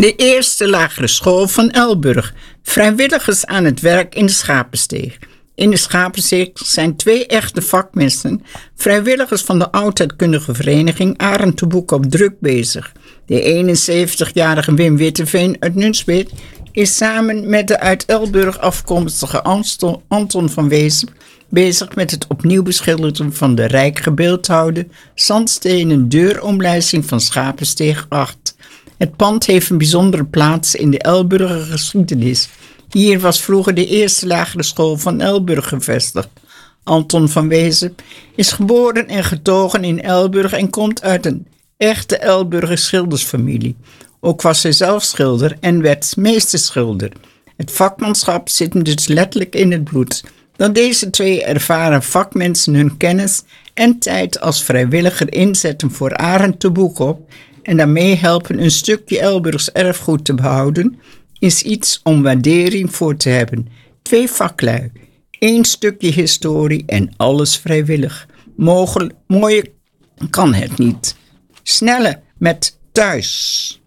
De eerste lagere school van Elburg. Vrijwilligers aan het werk in de Schapensteeg. In de Schapensteeg zijn 2 echte vakmensen, vrijwilligers van de oudheidkundige vereniging Arend de Boek op druk bezig. De 71-jarige Wim Witteveen uit Nunspeet is samen met de uit Elburg afkomstige Anton van Wezen bezig met het opnieuw beschilderen van de rijk gebeeldhouwde zandstenen deuromlijsting van Schapensteeg 8. Het pand heeft een bijzondere plaats in de Elburger geschiedenis. Hier was vroeger de eerste lagere school van Elburg gevestigd. Anton van Wezen is geboren en getogen in Elburg en komt uit een echte Elburger schildersfamilie. Ook was hij zelf schilder en werd meesterschilder. Het vakmanschap zit hem dus letterlijk in het bloed. Dat deze 2 ervaren vakmensen hun kennis en tijd als vrijwilliger inzetten voor Arend de Boek op en daarmee helpen een stukje Elburgs erfgoed te behouden, is iets om waardering voor te hebben. 2 vaklui, 1 stukje historie en alles vrijwillig. Mooier kan het niet. Snelle met thuis.